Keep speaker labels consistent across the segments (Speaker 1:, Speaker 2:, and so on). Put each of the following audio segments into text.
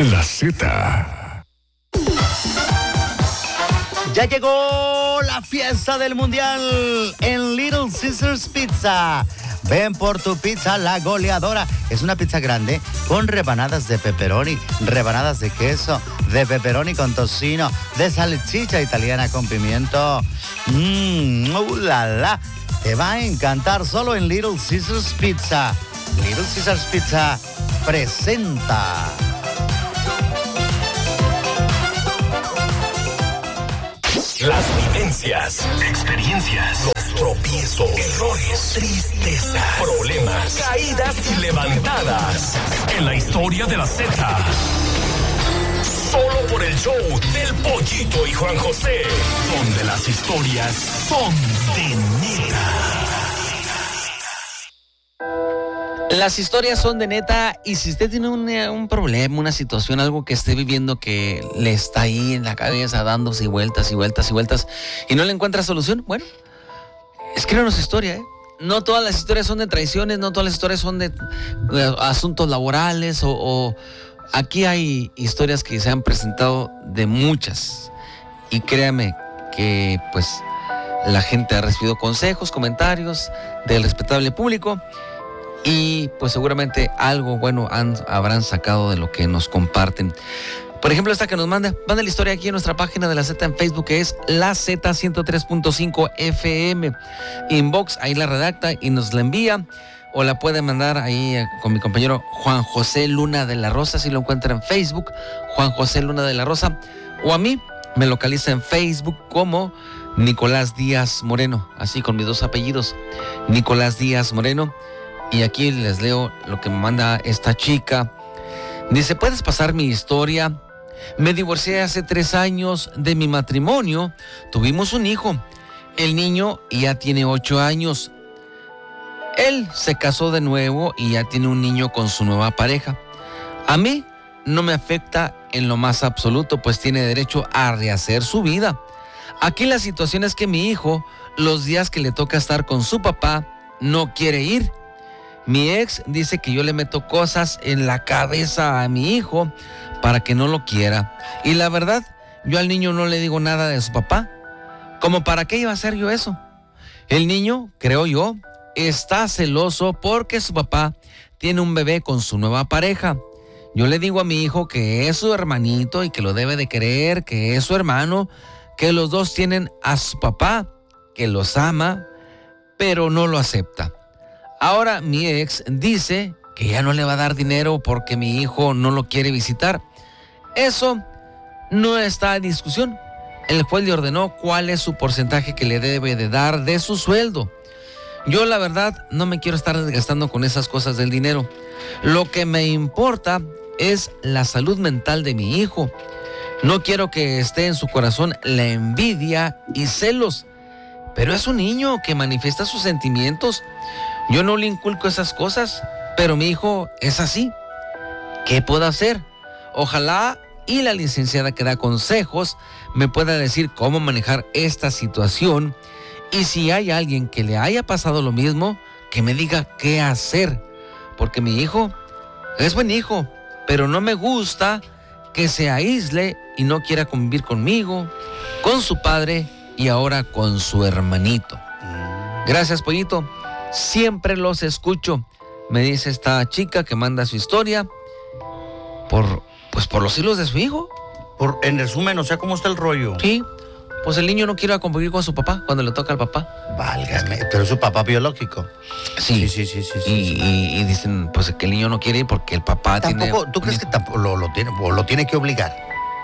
Speaker 1: La Z.
Speaker 2: Ya llegó la fiesta del mundial en Little Caesars Pizza. Ven por tu pizza, la goleadora. Es una pizza grande con rebanadas de pepperoni, rebanadas de queso, de pepperoni con tocino, de salchicha italiana con pimiento. La, la. Te va a encantar solo en Little Caesars Pizza. Little Caesars Pizza presenta.
Speaker 1: Las vivencias, experiencias, los tropiezos, errores, tristezas, problemas, caídas y levantadas. En la historia de la Z. Solo por el show del Pollito y Juan José, donde las historias son de neta.
Speaker 3: Las historias son de neta, y si usted tiene un problema, una situación, algo que esté viviendo que le está ahí en la cabeza dándose vueltas y vueltas y vueltas y no le encuentra solución, bueno, escríbanos historia, ¿eh? No todas las historias son de traiciones, no todas las historias son de asuntos laborales o aquí hay historias que se han presentado de muchas, y créame que pues la gente ha recibido consejos, comentarios del respetable público. Y pues seguramente algo bueno habrán sacado de lo que nos comparten. Por ejemplo, esta que nos manda la historia aquí en nuestra página de la Z en Facebook, que es la Z 103.5 FM. Inbox, ahí la redacta y nos la envía. O la puede mandar ahí con mi compañero Juan José Luna de la Rosa, si lo encuentra en Facebook, Juan José Luna de la Rosa. O a mí me localiza en Facebook como Nicolás Díaz Moreno, así con mis dos apellidos, Nicolás Díaz Moreno. Y aquí les leo lo que me manda esta chica. Dice, ¿puedes pasar mi historia? Me divorcié hace 3 años de mi matrimonio. Tuvimos un hijo. El niño ya tiene 8 años. Él se casó de nuevo y ya tiene un niño con su nueva pareja. A mí no me afecta en lo más absoluto, pues tiene derecho a rehacer su vida. Aquí la situación es que mi hijo, los días que le toca estar con su papá, no quiere ir. Mi ex dice que yo le meto cosas en la cabeza a mi hijo para que no lo quiera. Y la verdad, yo al niño no le digo nada de su papá. ¿Cómo para qué iba a hacer yo eso? El niño, creo yo, está celoso porque su papá tiene un bebé con su nueva pareja. Yo le digo a mi hijo que es su hermanito y que lo debe de querer, que es su hermano, que los dos tienen a su papá, que los ama, pero no lo acepta. Ahora mi ex dice que ya no le va a dar dinero porque mi hijo no lo quiere visitar. Eso no está en discusión. El juez le ordenó cuál es su porcentaje que le debe de dar de su sueldo. Yo la verdad no me quiero estar desgastando con esas cosas del dinero. Lo que me importa es la salud mental de mi hijo. No quiero que esté en su corazón la envidia y celos. Pero es un niño que manifiesta sus sentimientos. Yo no le inculco esas cosas, pero mi hijo es así. ¿Qué puedo hacer? Ojalá y la licenciada que da consejos me pueda decir cómo manejar esta situación, y si hay alguien que le haya pasado lo mismo, que me diga qué hacer, porque mi hijo es buen hijo, pero no me gusta que se aísle y no quiera convivir conmigo, con su padre y ahora con su hermanito. Gracias, Pollito. Siempre los escucho, me dice esta chica que manda su historia por los hilos de su hijo.
Speaker 2: En resumen, o sea, ¿cómo está el rollo?
Speaker 3: Sí, pues el niño no quiere convivir con su papá cuando le toca al papá.
Speaker 2: Válgame, pero es su papá biológico.
Speaker 3: Sí.
Speaker 2: Sí.
Speaker 3: Y dicen pues que el niño no quiere ir porque el papá
Speaker 2: tampoco,
Speaker 3: tiene...
Speaker 2: ¿tú crees que tampoco lo tiene que obligar?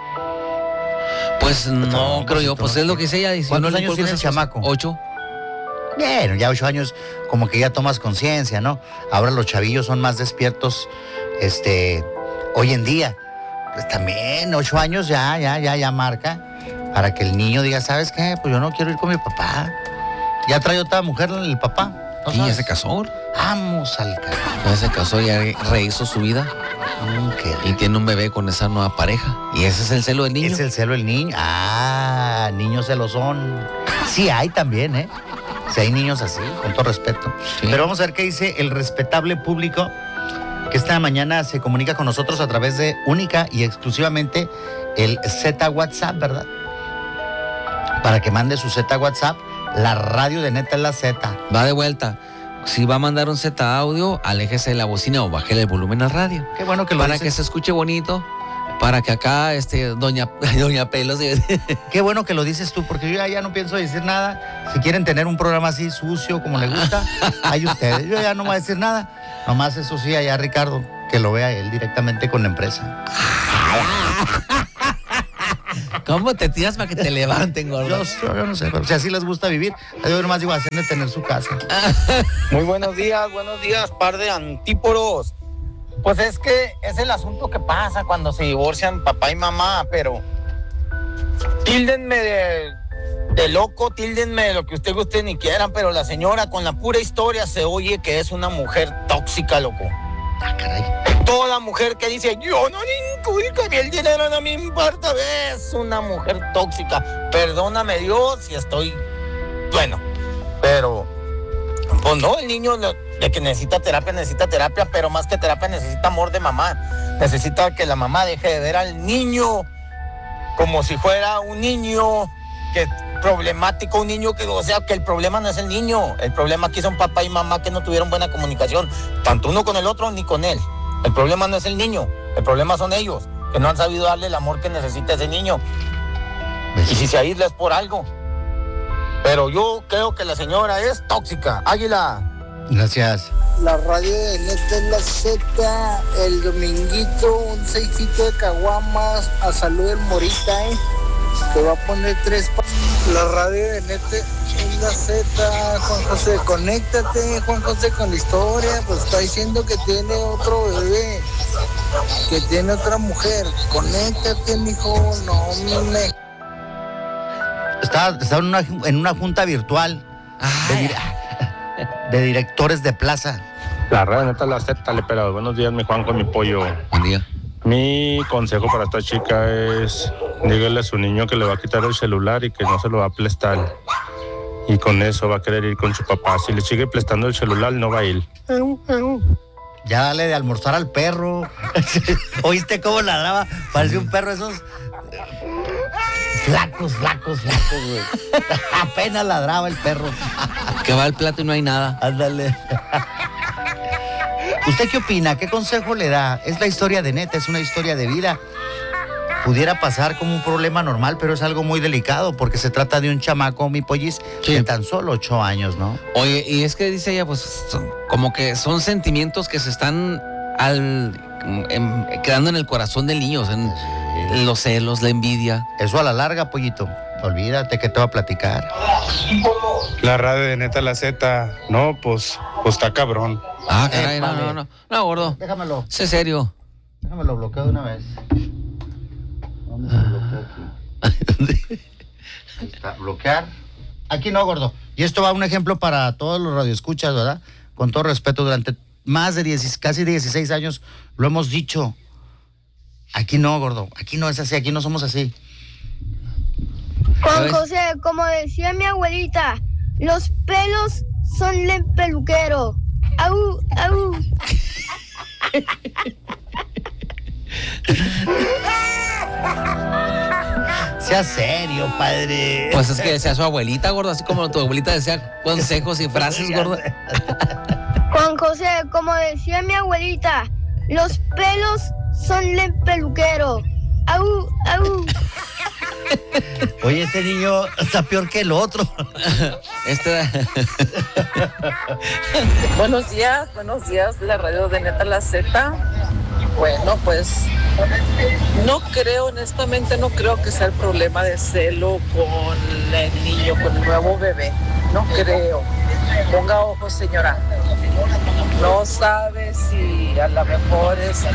Speaker 3: Pues no, creo yo, pues es lo que dice ella.
Speaker 2: ¿Cuántos años tiene el chamaco?
Speaker 3: 8.
Speaker 2: Bueno, ya 8 años como que ya tomas conciencia, ¿no? Ahora los chavillos son más despiertos, hoy en día. Pues también 8 años ya marca para que el niño diga, ¿sabes qué? Pues yo no quiero ir con mi papá. Ya trae otra mujer el papá.
Speaker 3: ¿No sí, ya se casó.
Speaker 2: Vamos al carajo.
Speaker 3: Ya se casó, ya rehizo su vida. Y tiene un bebé con esa nueva pareja. Y ese es el celo del niño.
Speaker 2: Es el celo del niño. Niños celosón. Sí hay también, ¿eh? Sí hay niños así, con todo respeto. Sí. Pero vamos a ver qué dice el respetable público que esta mañana se comunica con nosotros a través de única y exclusivamente el Z WhatsApp, ¿verdad? Para que mande su Z WhatsApp, la radio de Neta es la Z.
Speaker 3: Va de vuelta. Si va a mandar un Z audio, aléjese de la bocina o bájele el volumen al radio.
Speaker 2: Qué bueno que lo
Speaker 3: Para
Speaker 2: dices.
Speaker 3: que se escuche bonito, para que acá Doña Pelos...
Speaker 2: Qué bueno que lo dices tú, porque yo ya no pienso decir nada. Si quieren tener un programa así sucio como le gusta, hay ustedes. Yo ya no voy a decir nada. Nomás eso sí, allá Ricardo, que lo vea él directamente con la empresa.
Speaker 3: ¿Cómo te tiras para que te levanten, gordo?
Speaker 2: Yo no sé, pero si así les gusta vivir, yo nomás digo, hacen de tener su casa.
Speaker 4: Muy buenos días, par de antíporos. Pues es que es el asunto que pasa cuando se divorcian papá y mamá, pero tíldenme de loco, tíldenme de lo que ustedes ni quieran, pero la señora con la pura historia se oye que es una mujer tóxica, loco.
Speaker 2: Ah, caray.
Speaker 4: Toda mujer que dice, yo no le inculco, el dinero no me importa, es una mujer tóxica. Perdóname Dios si estoy, bueno, pero, pues no, el niño de que necesita terapia, pero más que terapia necesita amor de mamá. Necesita que la mamá deje de ver al niño como si fuera un niño que problemático, un niño que, o sea, que el problema no es el niño. El problema aquí son papá y mamá que no tuvieron buena comunicación, tanto uno con el otro ni con él. El problema no es el niño, el problema son ellos, que no han sabido darle el amor que necesita ese niño. Y si se aísla es por algo. Pero yo creo que la señora es tóxica. Águila.
Speaker 2: Gracias.
Speaker 5: La radio de Neta es la Z, el dominguito, un 6 de caguamas, a salud del Morita, te va a poner 3 La radio de Neta es la Z, Juan José, conéctate, Juan José, con la historia, pues está diciendo que tiene otro bebé, que tiene otra mujer, conéctate, mijo, no me...
Speaker 2: Está en una junta virtual de directores de plaza.
Speaker 6: La radio Neta es la Z, le pero buenos días, mi Juan, con mi pollo.
Speaker 3: Buen día.
Speaker 6: Mi consejo para esta chica es, dígale a su niño que le va a quitar el celular y que no se lo va a prestar. Y con eso va a querer ir con su papá. Si le sigue prestando el celular, no va a ir.
Speaker 2: Ya dale de almorzar al perro. ¿Oíste cómo ladraba? Parecía un perro esos flacos, güey. Apenas ladraba el perro.
Speaker 3: Que va al plato y no hay nada.
Speaker 2: Ándale. ¿Usted qué opina? ¿Qué consejo le da? Es la historia de Neta, es una historia de vida. Pudiera pasar como un problema normal, pero es algo muy delicado porque se trata de un chamaco, mi pollis, de tan solo 8 años, ¿no?
Speaker 3: Oye, y es que dice ella, pues, como que son sentimientos que se están quedando en el corazón del niño, o sea, los celos, la envidia.
Speaker 2: Eso a la larga, pollito. Olvídate que te va a platicar.
Speaker 6: La radio de Neta la Z, no, pues está cabrón.
Speaker 3: Ah, caray, no, gordo.
Speaker 2: Déjamelo.
Speaker 3: Sé serio.
Speaker 2: Déjamelo bloqueo de una vez. ¿Dónde se bloquea aquí? Ahí está, bloquear. Aquí no, gordo. Y esto va un ejemplo para todos los radioescuchas, ¿verdad? Con todo respeto, durante más de casi 16 años lo hemos dicho. Aquí no, gordo. Aquí no es así, aquí no somos así.
Speaker 7: Juan José, como decía mi abuelita, los pelos son el peluquero. ¡Au, au!
Speaker 2: Sea serio, padre.
Speaker 3: Pues es que decía su abuelita, gordo, así como tu abuelita decía consejos y frases, gordo.
Speaker 7: Juan José, como decía mi abuelita, los pelos son el peluquero. ¡Au, au!
Speaker 2: Oye, este niño está peor que el otro.
Speaker 8: Buenos días, la radio de Neta la Z. Bueno, pues honestamente no creo que sea el problema de celo con el niño, con el nuevo bebé. No creo. Ponga ojos, señora. No sabe si a lo mejor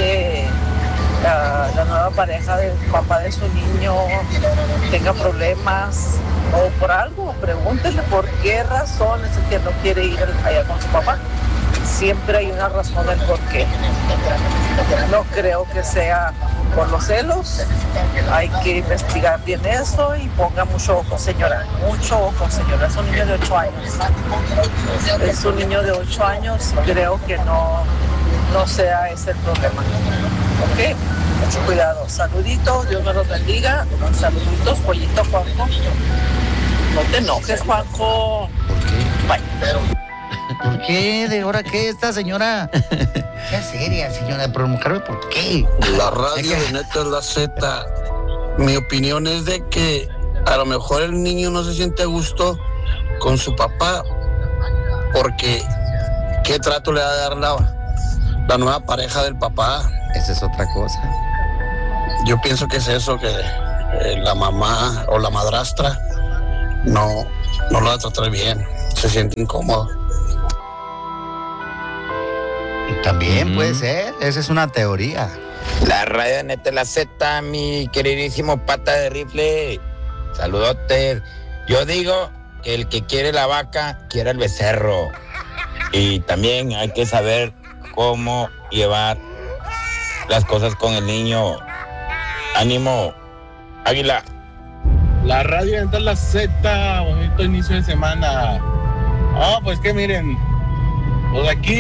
Speaker 8: la nueva pareja del papá de su niño tenga problemas o por algo. Pregúntele por qué razón es el que no quiere ir allá con su papá. Siempre hay una razón del por qué. No creo que sea por los celos. Hay que investigar bien eso y ponga mucho ojo, señora. Mucho ojo, señora. Es un niño de 8 años. Es un niño de 8 años. Creo que no no sea ese el problema. ¿Ok? Mucho cuidado. Saluditos, Dios me los bendiga. Saluditos, pollito Juanjo. No te enojes, Juanjo.
Speaker 2: ¿Por qué?
Speaker 8: Bye.
Speaker 2: ¿Por qué? ¿De ahora qué? Esta señora... Sea seria, señora, pero mujer, ¿por qué?
Speaker 9: La radio de Neta es la Z. Mi opinión es de que a lo mejor el niño no se siente a gusto con su papá porque ¿qué trato le va a dar la nueva pareja del papá?
Speaker 2: Esa es otra cosa.
Speaker 9: Yo pienso que es eso, que la mamá o la madrastra no lo va a tratar bien, se siente incómodo.
Speaker 2: También puede ser, esa es una teoría.
Speaker 4: La radio de Neta la Z, mi queridísimo pata de rifle. Saludotes. Yo digo que el que quiere la vaca, quiere el becerro. Y también hay que saber cómo llevar las cosas con el niño. Ánimo, Águila.
Speaker 6: La radio de Neta la Z, bonito inicio de semana. Pues que miren, pues aquí